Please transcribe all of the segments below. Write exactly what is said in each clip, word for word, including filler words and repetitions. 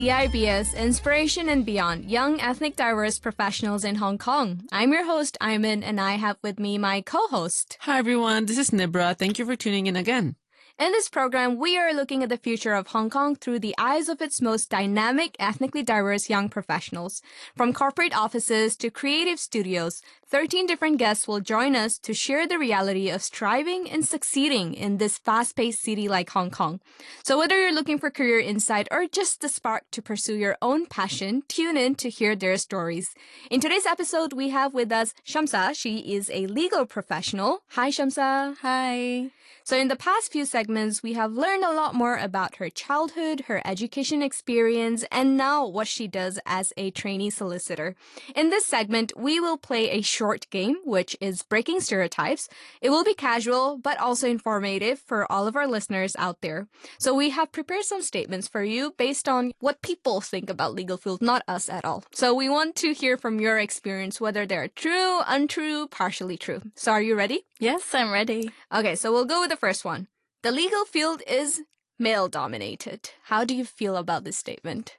E I B S, Inspiration and Beyond, Young Ethnic Diverse Professionals in Hong Kong. I'm your host, Ayman, and I have with me my co-host. Hi everyone, this is Nibra. Thank you for tuning in again. In this program, we are looking at the future of Hong Kong through the eyes of its most dynamic, ethnically diverse young professionals. From corporate offices to creative studios, thirteen different guests will join us to share the reality of striving and succeeding in this fast-paced city like Hong Kong. So whether you're looking for career insight or just the spark to pursue your own passion, tune in to hear their stories. In today's episode, we have with us Shamsa. She is a legal professional. Hi, Shamsa. Hi. So in the past few segments, we have learned a lot more about her childhood, her education experience, and now what she does as a trainee solicitor. In this segment, we will play a short game, which is Breaking Stereotypes. It will be casual, but also informative for all of our listeners out there. So we have prepared some statements for you based on what people think about legal field, not us at all. So we want to hear from your experience, whether they're true, untrue, partially true. So are you ready? Yes, I'm ready. Okay, so we'll go with the first one. The legal field is male-dominated. How do you feel about this statement?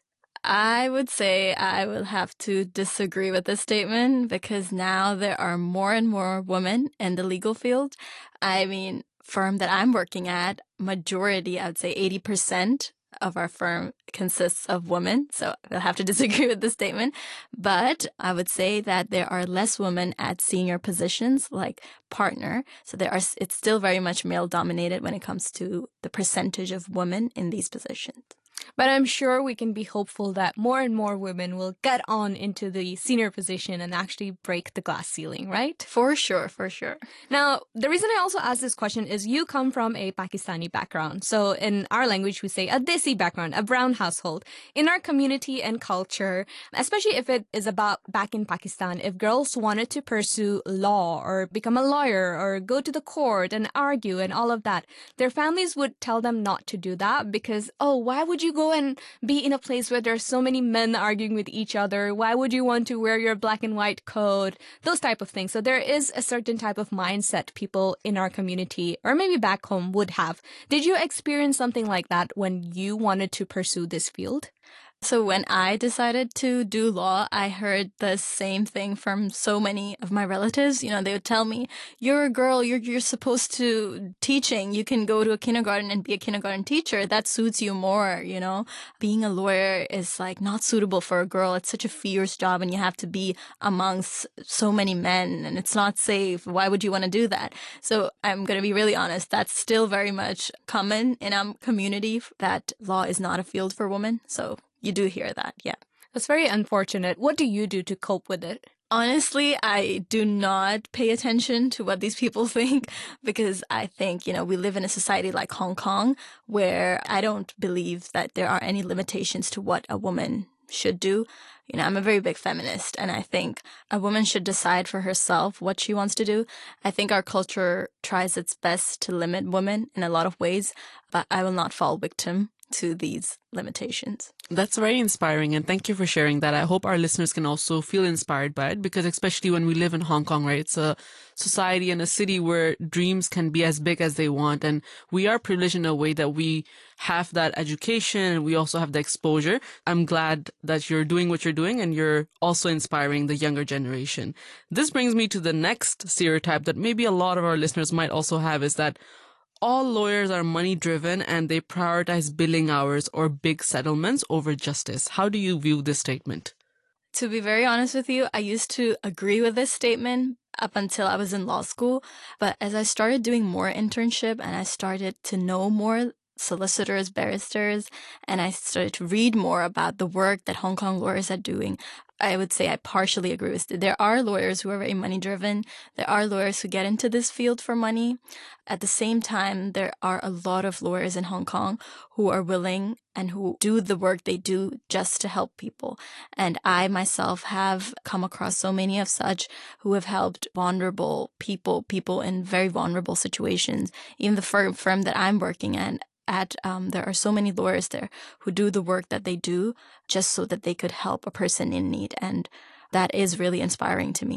I would say I will have to disagree with this statement because now there are more and more women in the legal field. I mean, firm that I'm working at, majority, I would say eighty percent of our firm consists of women, so I'll have to disagree with this statement. But I would say that there are less women at senior positions like partner. So there are. It's still very much male dominated when it comes to the percentage of women in these positions. But I'm sure we can be hopeful that more and more women will get on into the senior position and actually break the glass ceiling, right? For sure, for sure. Now, the reason I also ask this question is you come from a Pakistani background. So in our language, we say a Desi background, a brown household. In our community and culture, especially if it is about back in Pakistan, if girls wanted to pursue law or become a lawyer or go to the court and argue and all of that, their families would tell them not to do that because, oh, why would you go and be in a place where there's so many men arguing with each other? Why would you want to wear your black and white coat? Those type of things. So there is a certain type of mindset people in our community or maybe back home would have. Did you experience something like that when you wanted to pursue this field? So when I decided to do law, I heard the same thing from so many of my relatives. You know, they would tell me, you're a girl, you're you're supposed to teaching. You can go to a kindergarten and be a kindergarten teacher. That suits you more, you know. Being a lawyer is like not suitable for a girl. It's such a fierce job and you have to be amongst so many men and it's not safe. Why would you want to do that? So I'm going to be really honest. That's still very much common in our community that law is not a field for women. So you do hear that, yeah. That's very unfortunate. What do you do to cope with it? Honestly, I do not pay attention to what these people think because I think, you know, we live in a society like Hong Kong where I don't believe that there are any limitations to what a woman should do. You know, I'm a very big feminist and I think a woman should decide for herself what she wants to do. I think our culture tries its best to limit women in a lot of ways, but I will not fall victim to these limitations. That's very inspiring and thank you for sharing that. I hope our listeners can also feel inspired by it because especially when we live in Hong Kong, right? It's a society and a city where dreams can be as big as they want and we are privileged in a way that we have that education and we also have the exposure. I'm glad that you're doing what you're doing and you're also inspiring the younger generation. This brings me to the next stereotype that maybe a lot of our listeners might also have is that all lawyers are money-driven and they prioritize billing hours or big settlements over justice. How do you view this statement? To be very honest with you, I used to agree with this statement up until I was in law school. But as I started doing more internship and I started to know more solicitors, barristers, and I started to read more about the work that Hong Kong lawyers are doing, I would say I partially agree with it. There are lawyers who are very money driven. There are lawyers who get into this field for money. At the same time, there are a lot of lawyers in Hong Kong who are willing and who do the work they do just to help people. And I myself have come across so many of such who have helped vulnerable people, people in very vulnerable situations. Even the firm, firm that I'm working at, At um, there are so many lawyers there who do the work that they do just so that they could help a person in need. And that is really inspiring to me.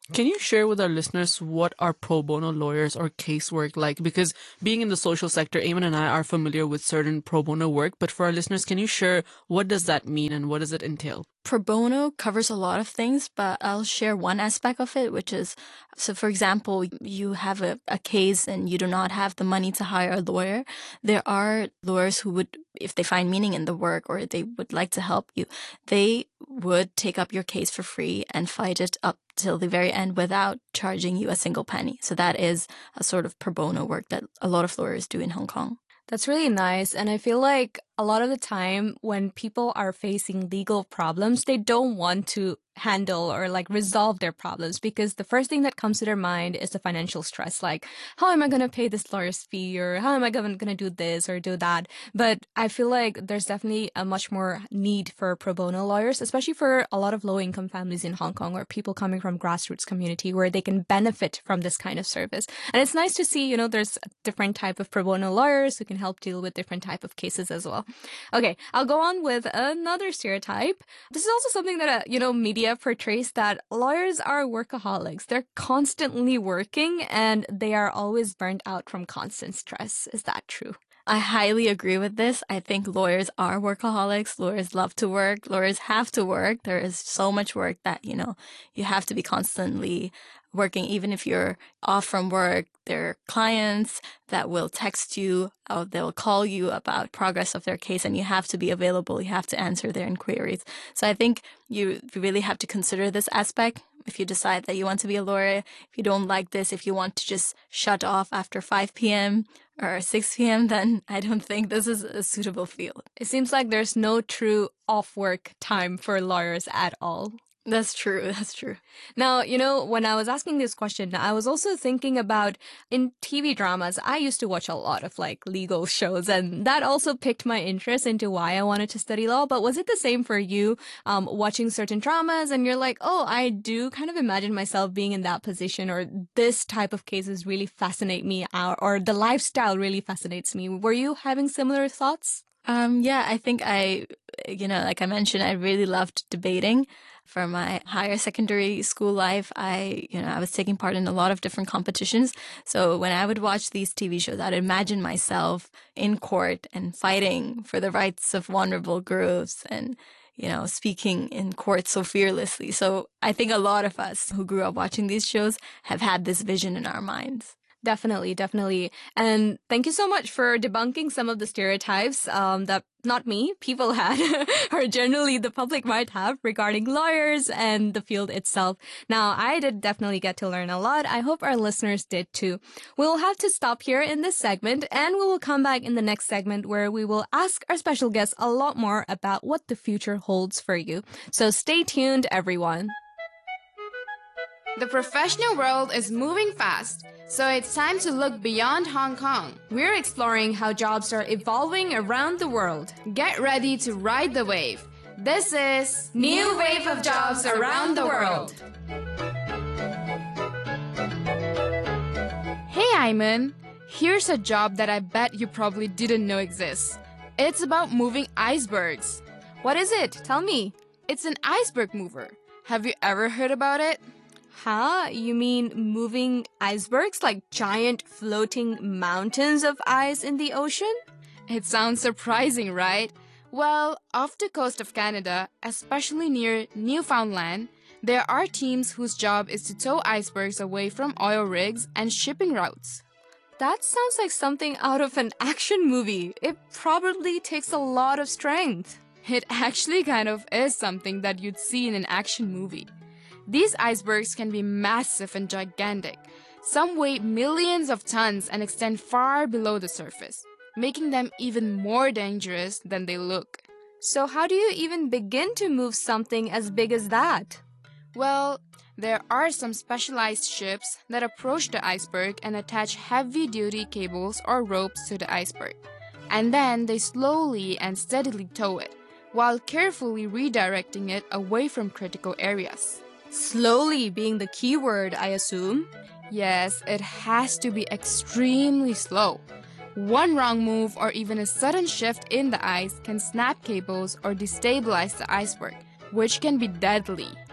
Can you share with our listeners what are pro bono lawyers or casework like? Because being in the social sector, Eamon and I are familiar with certain pro bono work, but for our listeners, can you share what does that mean and what does it entail? Pro bono covers a lot of things, but I'll share one aspect of it, which is, so for example, you have a, a case and you do not have the money to hire a lawyer. There are lawyers who would, if they find meaning in the work or they would like to help you, they would take up your case for free and fight it up till the very end without charging you a single penny. So that is a sort of pro bono work that a lot of lawyers do in Hong Kong. That's really nice. And I feel like a lot of the time when people are facing legal problems, they don't want to handle or like resolve their problems because the first thing that comes to their mind is the financial stress. Like, how am I going to pay this lawyer's fee, or how am I going to do this or do that? But I feel like there's definitely a much more need for pro bono lawyers, especially for a lot of low income families in Hong Kong or people coming from grassroots community where they can benefit from this kind of service. And it's nice to see, you know, there's different type of pro bono lawyers who can help deal with different type of cases as well. Okay, I'll go on with another stereotype. This is also something that, uh, you know, media portrays, that lawyers are workaholics. They're constantly working and they are always burnt out from constant stress. Is that true? I highly agree with this. I think lawyers are workaholics. Lawyers love to work. Lawyers have to work. There is so much work that, you know, you have to be constantly working. Even if you're off from work, there are clients that will text you or they'll call you about progress of their case, and you have to be available. You have to answer their inquiries. So I think you really have to consider this aspect. If you decide that you want to be a lawyer, if you don't like this, if you want to just shut off after five p.m. or six p.m., then I don't think this is a suitable field. It seems like there's no true off-work time for lawyers at all. That's true. That's true. Now, you know, when I was asking this question, I was also thinking about in T V dramas, I used to watch a lot of like legal shows, and that also piqued my interest into why I wanted to study law. But was it the same for you, um, watching certain dramas and you're like, oh, I do kind of imagine myself being in that position, or this type of cases really fascinate me, or, or the lifestyle really fascinates me. Were you having similar thoughts? Um, yeah, I think I, you know, like I mentioned, I really loved debating. For my higher secondary school life, I, you know, I was taking part in a lot of different competitions. So when I would watch these T V shows, I'd imagine myself in court and fighting for the rights of vulnerable groups and, you know, speaking in court so fearlessly. So I think a lot of us who grew up watching these shows have had this vision in our minds. Definitely, definitely. And thank you so much for debunking some of the stereotypes um, that not me, people had, or generally the public might have regarding lawyers and the field itself. Now, I did definitely get to learn a lot. I hope our listeners did too. We'll have to stop here in this segment, and we will come back in the next segment where we will ask our special guests a lot more about what the future holds for you. So stay tuned, everyone. The professional world is moving fast, so it's time to look beyond Hong Kong. We're exploring how jobs are evolving around the world. Get ready to ride the wave. This is New Wave of Jobs Around the World. Hey, Ayman. Here's a job that I bet you probably didn't know exists. It's about moving icebergs. What is it? Tell me. It's an iceberg mover. Have you ever heard about it? Huh? You mean moving icebergs, like giant floating mountains of ice in the ocean? It sounds surprising, right? Well, off the coast of Canada, especially near Newfoundland, there are teams whose job is to tow icebergs away from oil rigs and shipping routes. That sounds like something out of an action movie. It probably takes a lot of strength. It actually kind of is something that you'd see in an action movie. These icebergs can be massive and gigantic. Some weigh millions of tons and extend far below the surface, making them even more dangerous than they look. So how do you even begin to move something as big as that? Well, there are some specialized ships that approach the iceberg and attach heavy-duty cables or ropes to the iceberg. And then they slowly and steadily tow it, while carefully redirecting it away from critical areas. Slowly being the key word, I assume. Yes, it has to be extremely slow. One wrong move or even a sudden shift in the ice can snap cables or destabilize the iceberg, which can be deadly.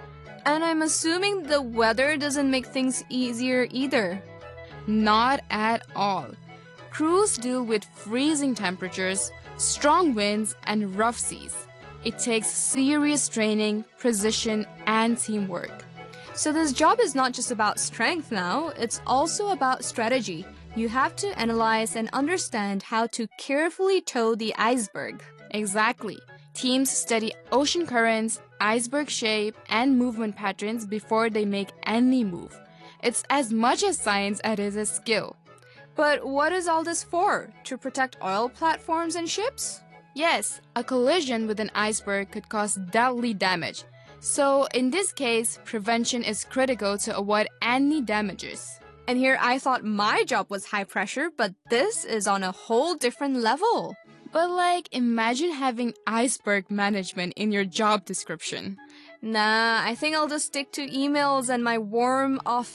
And I'm assuming the weather doesn't make things easier either. Not at all. Crews deal with freezing temperatures, strong winds, and rough seas. It takes serious training, precision, and teamwork. So this job is not just about strength now, it's also about strategy. You have to analyze and understand how to carefully tow the iceberg. Exactly. Teams study ocean currents, iceberg shape, and movement patterns before they make any move. It's as much a science as it is a skill. But what is all this for? To protect oil platforms and ships? Yes, a collision with an iceberg could cause deadly damage. So, in this case, prevention is critical to avoid any damages. And here I thought my job was high pressure, but this is on a whole different level. But like, imagine having iceberg management in your job description. Nah, I think I'll just stick to emails and my warm office